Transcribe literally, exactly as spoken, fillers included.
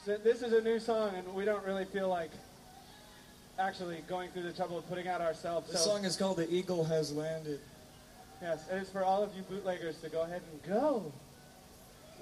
So this is a new song, and we don't really feel like actually going through the trouble of putting out ourselves. This so, song is called The Eagle Has Landed. Yes, it is for all of you bootleggers to go ahead and go.